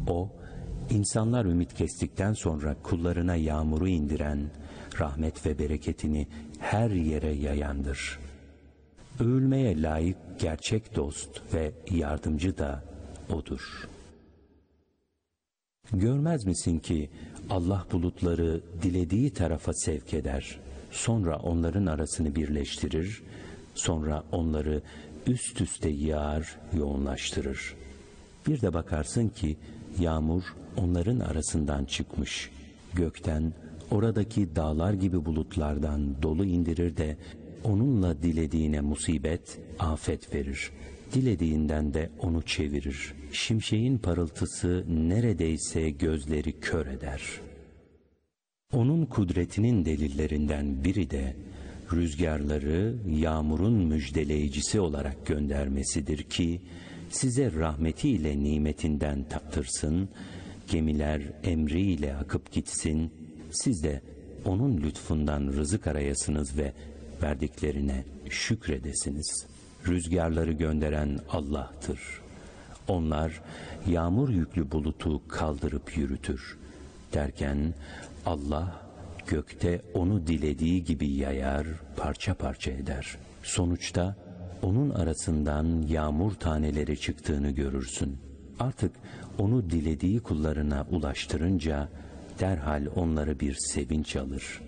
O, insanlar ümit kestikten sonra kullarına yağmuru indiren, rahmet ve bereketini her yere yayandır. Övülmeye layık gerçek dost ve yardımcı da O'dur. Görmez misin ki Allah bulutları dilediği tarafa sevk eder, sonra onların arasını birleştirir, sonra onları üst üste yağar, yoğunlaştırır. Bir de bakarsın ki yağmur onların arasından çıkmış, gökten oradaki dağlar gibi bulutlardan dolu indirir de onunla dilediğine musibet, afet verir. Dilediğinden de onu çevirir. Şimşeğin parıltısı neredeyse gözleri kör eder. Onun kudretinin delillerinden biri de rüzgarları yağmurun müjdeleyicisi olarak göndermesidir ki size rahmetiyle nimetinden tattırsın, gemiler emriyle akıp gitsin, siz de onun lütfundan rızık arayasınız ve verdiklerine şükredesiniz. Rüzgarları gönderen Allah'tır. Onlar yağmur yüklü bulutu kaldırıp yürütür. Derken Allah gökte onu dilediği gibi yayar, parça parça eder. Sonuçta onun arasından yağmur taneleri çıktığını görürsün. Artık onu dilediği kullarına ulaştırınca derhal onları bir sevinç alır.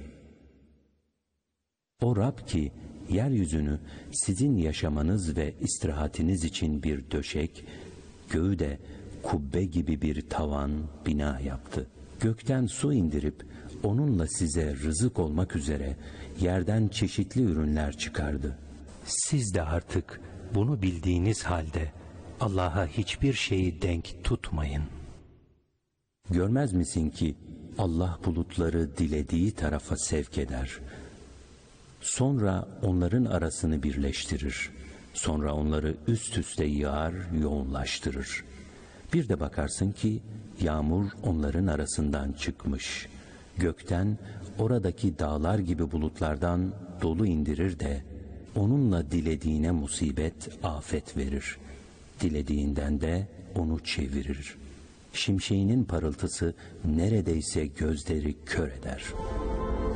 O Rab ki yeryüzünü sizin yaşamanız ve istirahatiniz için bir döşek, göğü de kubbe gibi bir tavan, bina yaptı. Gökten su indirip onunla size rızık olmak üzere yerden çeşitli ürünler çıkardı. Siz de artık bunu bildiğiniz halde Allah'a hiçbir şeyi denk tutmayın. Görmez misin ki Allah bulutları dilediği tarafa sevk eder. Sonra onların arasını birleştirir. Sonra onları üst üste yağar, yoğunlaştırır. Bir de bakarsın ki yağmur onların arasından çıkmış. Gökten oradaki dağlar gibi bulutlardan dolu indirir de onunla dilediğine musibet, afet verir. Dilediğinden de onu çevirir. Şimşeğinin parıltısı neredeyse gözleri kör eder.